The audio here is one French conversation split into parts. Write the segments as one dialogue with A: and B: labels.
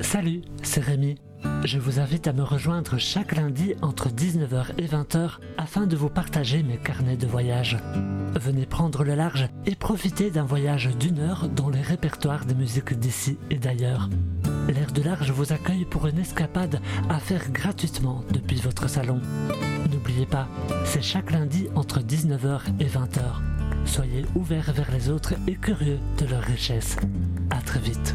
A: Salut, c'est Rémi. Je vous invite à me rejoindre chaque lundi entre 19h et 20h afin de vous partager mes carnets de voyage. Venez prendre le large et profiter d'un voyage d'1 heure dans les répertoires des musiques d'ici et d'ailleurs. L'air de large vous accueille pour une escapade à faire gratuitement depuis votre salon. N'oubliez pas, c'est chaque lundi entre 19h et 20h. Soyez ouverts vers les autres et curieux de leur richesse. À très vite.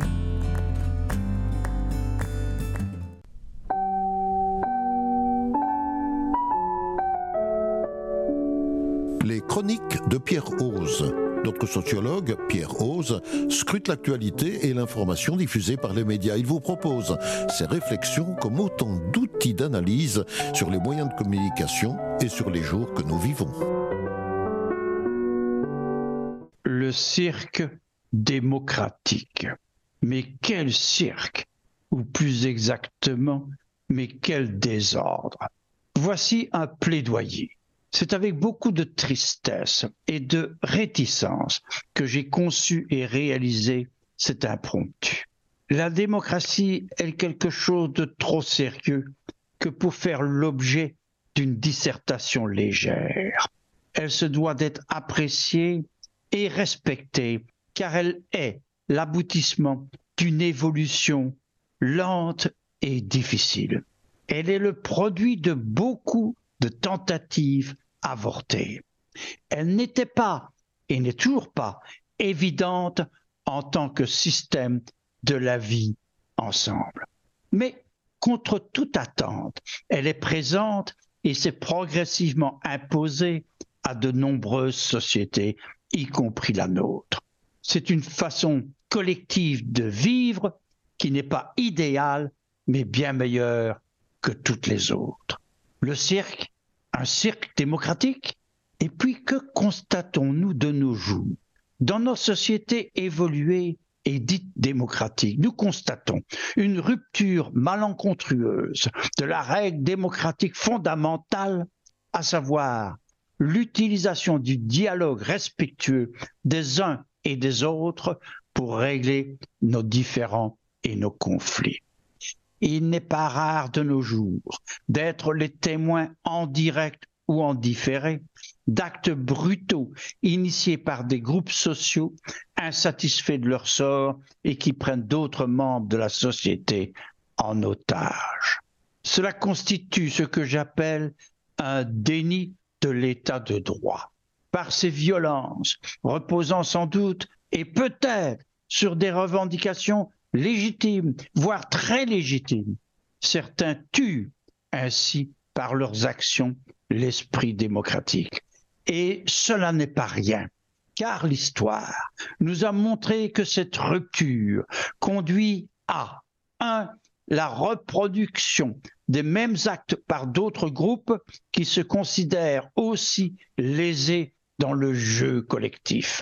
B: Les chroniques de Pierre Hoze. Notre sociologue, Pierre Hoze, scrute l'actualité et l'information diffusée par les médias. Il vous propose ses réflexions comme autant d'outils d'analyse sur les moyens de communication et sur les jours que nous vivons.
C: Le cirque démocratique. Mais quel cirque? Ou plus exactement, mais quel désordre? Voici un plaidoyer. C'est avec beaucoup de tristesse et de réticence que j'ai conçu et réalisé cet impromptu. La démocratie est quelque chose de trop sérieux que pour faire l'objet d'une dissertation légère. Elle se doit d'être appréciée et respectée car elle est l'aboutissement d'une évolution lente et difficile. Elle est le produit de beaucoup de tentatives avortées. Elle n'était pas, et n'est toujours pas, évidente en tant que système de la vie ensemble. Mais contre toute attente, elle est présente et s'est progressivement imposée à de nombreuses sociétés, y compris la nôtre. C'est une façon collective de vivre qui n'est pas idéale, mais bien meilleure que toutes les autres. Le cirque, un cirque démocratique? Et puis que constatons-nous de nos jours? Dans nos sociétés évoluées et dites démocratiques, nous constatons une rupture malencontreuse de la règle démocratique fondamentale, à savoir l'utilisation du dialogue respectueux des uns et des autres pour régler nos différends et nos conflits. Il n'est pas rare de nos jours d'être les témoins en direct ou en différé d'actes brutaux initiés par des groupes sociaux insatisfaits de leur sort et qui prennent d'autres membres de la société en otage. Cela constitue ce que j'appelle un déni de l'état de droit. Par ces violences, reposant sans doute et peut-être sur des revendications légitimes, voire très légitimes, certains tuent ainsi par leurs actions l'esprit démocratique. Et cela n'est pas rien, car l'histoire nous a montré que cette rupture conduit à 1. La reproduction des mêmes actes par d'autres groupes qui se considèrent aussi lésés dans le jeu collectif.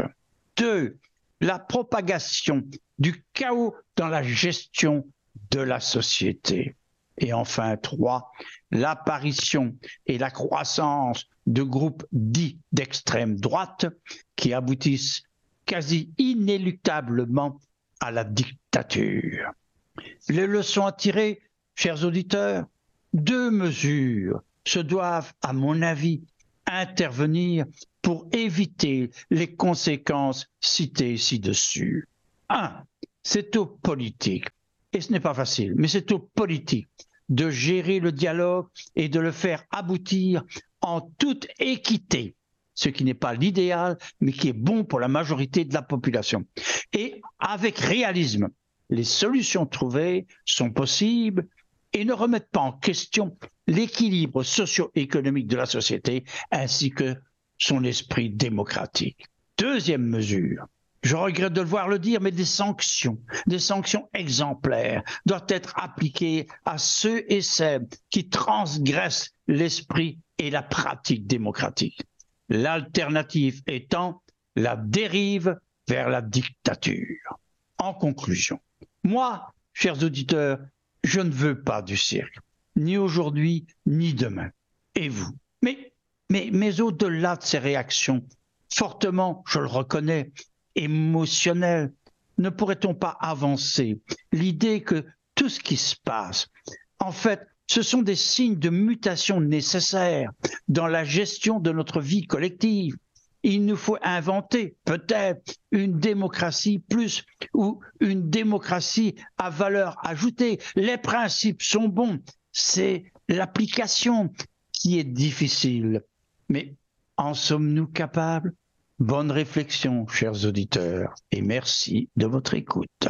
C: 2. La propagation du chaos dans la gestion de la société. Et enfin 3, l'apparition et la croissance de groupes dits d'extrême droite qui aboutissent quasi inéluctablement à la dictature. Les leçons à tirer, chers auditeurs, 2 mesures se doivent, à mon avis, intervenir pour éviter les conséquences citées ci-dessus. 1. C'est aux politiques, et ce n'est pas facile, mais c'est aux politiques de gérer le dialogue et de le faire aboutir en toute équité, ce qui n'est pas l'idéal, mais qui est bon pour la majorité de la population. Et avec réalisme, les solutions trouvées sont possibles et ne remettent pas en question l'équilibre socio-économique de la société ainsi que son esprit démocratique. 2e mesure, je regrette de devoir le dire, mais des sanctions exemplaires doivent être appliquées à ceux et celles qui transgressent l'esprit et la pratique démocratique. L'alternative étant la dérive vers la dictature. En conclusion, moi, chers auditeurs, je ne veux pas du cirque, ni aujourd'hui, ni demain. Et vous? Mais au-delà de ces réactions, fortement, je le reconnais, émotionnelles, ne pourrait-on pas avancer l'idée que tout ce qui se passe, en fait, ce sont des signes de mutation nécessaires dans la gestion de notre vie collective? Il nous faut inventer peut-être une démocratie plus ou une démocratie à valeur ajoutée. Les principes sont bons, c'est l'application qui est difficile. Mais en sommes-nous capables? Bonne réflexion, chers auditeurs, et merci de votre écoute.